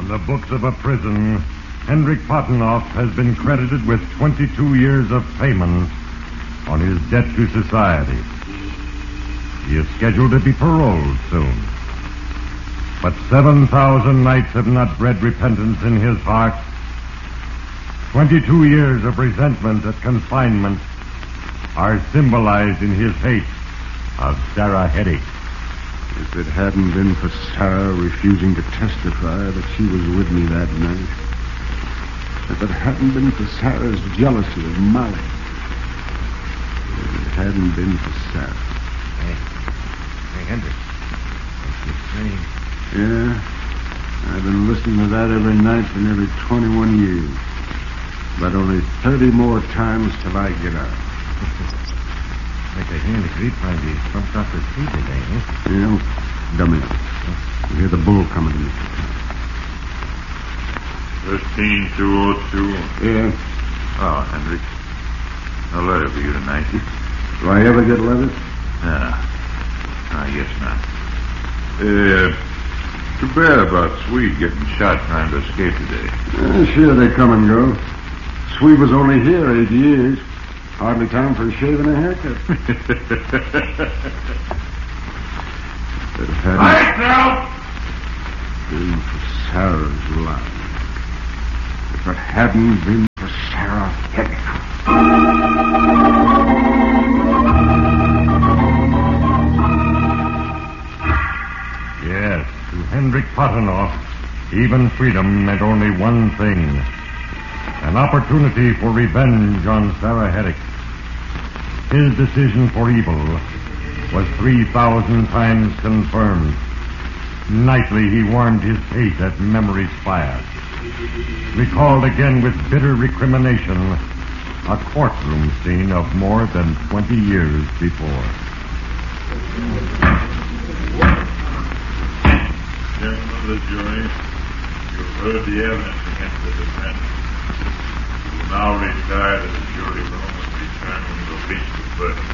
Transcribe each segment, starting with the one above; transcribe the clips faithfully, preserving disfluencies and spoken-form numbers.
the books of a prison, Hendrik Pottenhoff has been credited with twenty-two years of payment on his debt to society. He is scheduled to be paroled soon. But seven thousand nights have not bred repentance in his heart. Twenty-two years of resentment at confinement are symbolized in his hate of Sarah Hedrick. If it hadn't been for Sarah refusing to testify that she was with me that night, if it hadn't been for Sarah's jealousy of Molly, if it hadn't been for Sarah. Hey, hey, Hendrik. What's this saying? Yeah, I've been listening to that every night for nearly twenty-one years. But only thirty more times till I get out. Like I hear the grapevine he pumped off his feet today, eh? Yeah, dummy. You hear the bull coming to me. Fifteen two oh two. Yeah. Oh, Hendrik. No letter for you tonight. Do I ever get letters? No. I guess not. Uh, too bad about Swede getting shot trying to escape today. Uh, sure, they come and go. Swede was only here eight years. Hardly time for a shave and a haircut. Quiet now! Been for Sarah's life. If it hadn't been for Sarah Hedrick. Yes, to Hendrik Pottenhoff, even freedom meant only one thing. An opportunity for revenge on Sarah Hedrick. His decision for evil was three thousand times confirmed. Nightly he warmed his hate at memory's fire. Recalled again with bitter recrimination a courtroom scene of more than twenty years before. Gentlemen of the jury, you've heard the evidence against the defendant. You will now retire to the jury room and return when you reach the verdict.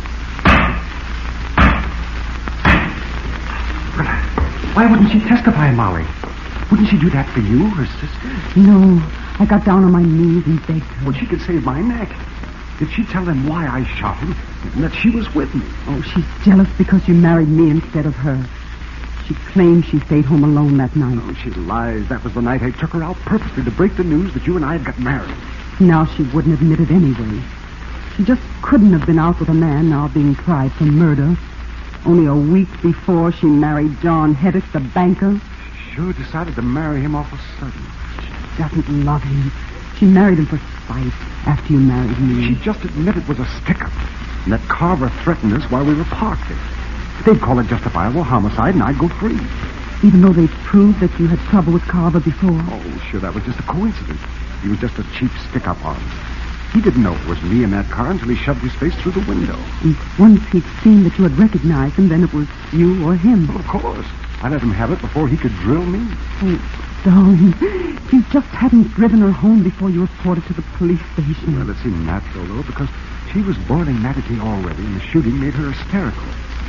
Why wouldn't she testify, Molly? Wouldn't she do that for you, her sister? No. I got down on my knees and begged her. Well, she could save my neck. Did she tell them why I shot him and that she was with me? Oh, she's jealous because you married me instead of her. She claims she stayed home alone that night. Oh, she lies. That was the night I took her out purposely to break the news that you and I had got married. Now she wouldn't admit it anyway. She just couldn't have been out with a man now being tried for murder. Only a week before she married John Hedrick, the banker. She sure decided to marry him awful sudden. She doesn't love him. She married him for spite after you married me. She just admitted it was a stick-up. And that Carver threatened us while we were parked there. They'd call it justifiable homicide and I'd go free. Even though they proved that you had trouble with Carver before? Oh, sure, that was just a coincidence. He was just a cheap stick-up on us. He didn't know it was me in that car until he shoved his face through the window. And once he'd seen that you had recognized him, then it was you or him. Well, of course. I let him have it before he could drill me. Oh, darling, if you just hadn't driven her home before you reported to the police station. Well, it seemed natural, though, because she was boiling mad at me already, and the shooting made her hysterical.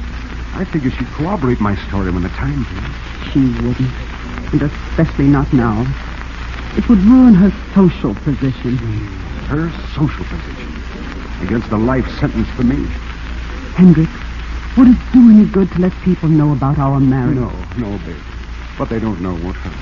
I figured she'd corroborate my story when the time came. She wouldn't, and especially not now. It would ruin her social position. Mm. Her social position against a life sentence for me. Hendrik, would it do any good to let people know about our marriage? No, no, babe. What they don't know won't hurt.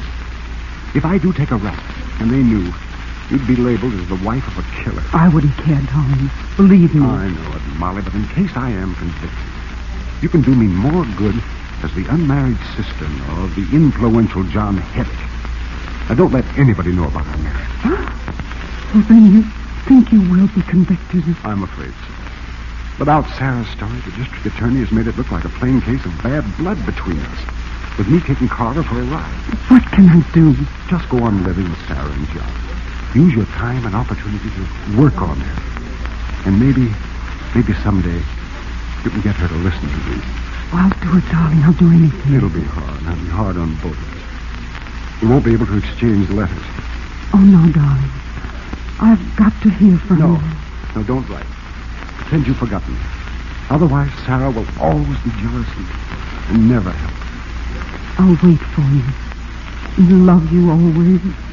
If I do take a rap and they knew, you'd be labeled as the wife of a killer. I wouldn't care, darling. Believe me. I know it, Molly, but in case I am convicted, you can do me more good as the unmarried sister of the influential John Hedrick. Now, don't let anybody know about our marriage. Well, then you think you will be convicted? I'm afraid so. Without Sarah's story, the district attorney has made it look like a plain case of bad blood between us, with me taking Carver for a ride. What can I do? Just go on living with Sarah and John. Use your time and opportunity to work on her. And maybe, maybe someday, you can get her to listen to me. I'll do it, darling. I'll do anything. It'll be hard. It'll be hard on both of us. We won't be able to exchange letters. Oh, no, darling. I've got to hear from no. you. No, don't write. Pretend you've forgotten me. Otherwise, Sarah will always be jealous and never help. I'll wait for you. and love you always.